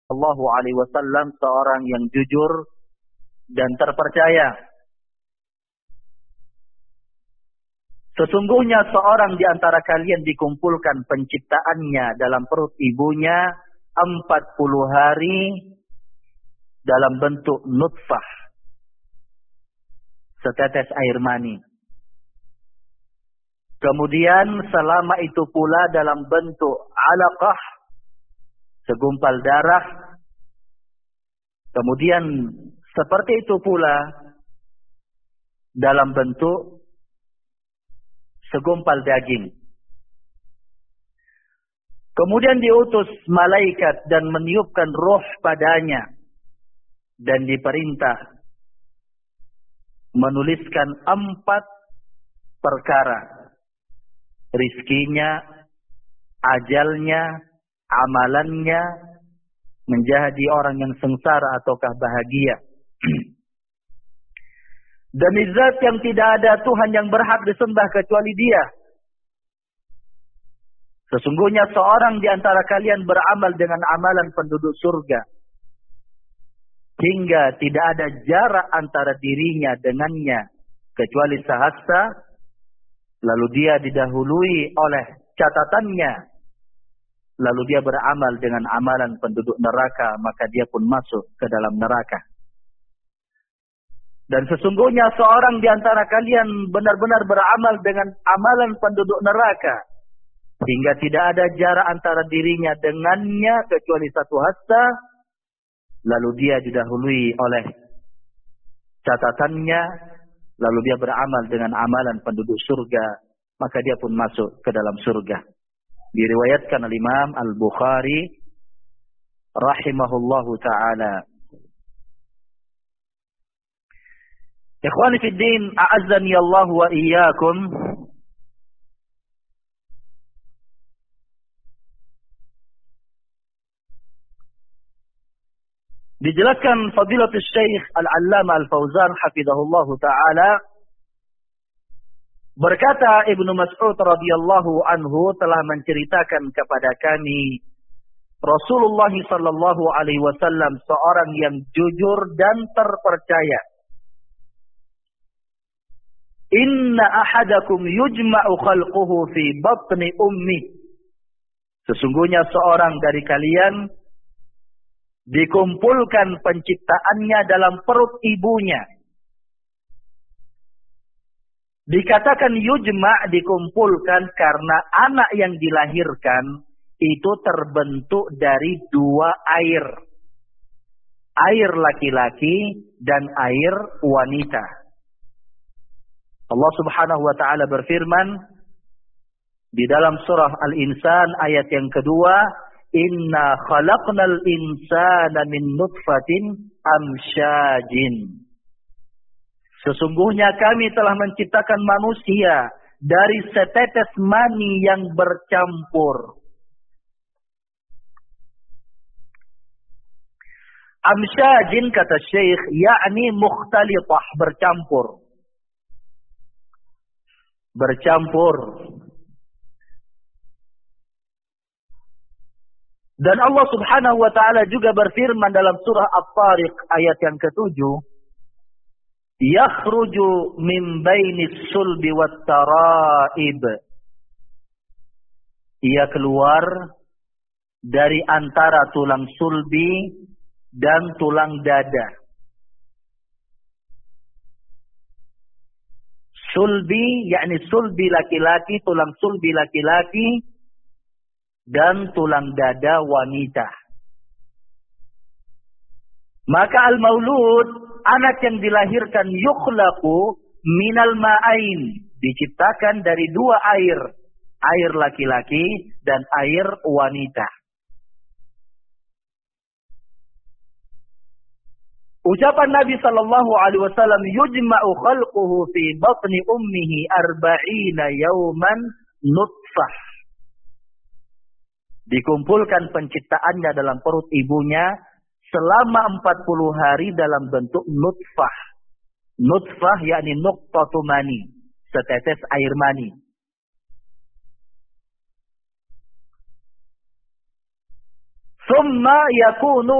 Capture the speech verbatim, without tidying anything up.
Shallallahu Alaihi Wasallam seorang yang jujur dan terpercaya. Sesungguhnya seorang di antara kalian dikumpulkan penciptaannya dalam perut ibunya empat puluh hari dalam bentuk nutfah, setetes air mani. Kemudian selama itu pula dalam bentuk alaqah, segumpal darah. Kemudian seperti itu pula dalam bentuk segumpal daging. Kemudian diutus malaikat dan meniupkan roh padanya dan diperintah menuliskan empat perkara. Rizkinya, ajalnya, amalannya, menjadi orang yang sengsara ataukah bahagia. Demi zat yang tidak ada Tuhan yang berhak disembah kecuali Dia. Sesungguhnya seorang di antara kalian beramal dengan amalan penduduk surga, hingga tidak ada jarak antara dirinya dengannya kecuali sehasta, lalu dia didahului oleh catatannya, lalu dia beramal dengan amalan penduduk neraka, maka dia pun masuk ke dalam neraka. Dan sesungguhnya seorang di antara kalian benar-benar beramal dengan amalan penduduk neraka, hingga tidak ada jarak antara dirinya dengannya kecuali satu hasta, lalu dia didahului oleh catatannya, lalu dia beramal dengan amalan penduduk surga, maka dia pun masuk ke dalam surga. Diriwayatkan oleh Imam Al-Bukhari rahimahullahu ta'ala. Ikhwani fi din, a'azzani Allah wa iyyakum. Dijelaskan Fadilatul Syekh Al-Allamah Al-Fauzan hafizahullahu ta'ala, berkata Ibnu Mas'ud radhiyallahu anhu telah menceritakan kepada kami Rasulullah sallallahu alaihi wasallam seorang yang jujur dan terpercaya. Inna ahadakum yujma'u khalquhu fi batni ummi. Sesungguhnya seorang dari kalian dikumpulkan penciptaannya dalam perut ibunya. Dikatakan yujma' dikumpulkan karena anak yang dilahirkan itu terbentuk dari dua air. Air laki-laki dan air wanita. Allah Subhanahu wa taala berfirman di dalam surah Al-Insan ayat yang kedua, Inna khalaqnal insana min nutfatin amsyajin. Sesungguhnya kami telah menciptakan manusia dari setetes mani yang bercampur. Amsyajin kata Syekh, yakni mukhtalitah, bercampur. Bercampur. Dan Allah Subhanahu wa taala juga berfirman dalam surah At-Tariq ayat yang ketujuh, yakhruju min bainis sulbi wat taraib. Ia keluar dari antara tulang sulbi dan tulang dada. Sulbi yakni sulbi laki-laki, tulang sulbi laki-laki, dan tulang dada wanita. Maka al-maulud, anak yang dilahirkan, yukhlaqu minal ma'ain, diciptakan dari dua air, air laki-laki dan air wanita. Ucapan Nabi sallallahu alaihi wasallam, yujma'u khalquhu fi batni ummihi arba'ina yawman nutfah. Dikumpulkan penciptaannya dalam perut ibunya selama empat puluh hari dalam bentuk nutfah. Nutfah yakni nuqtatu mani, setetes air mani. Tsumma yakunu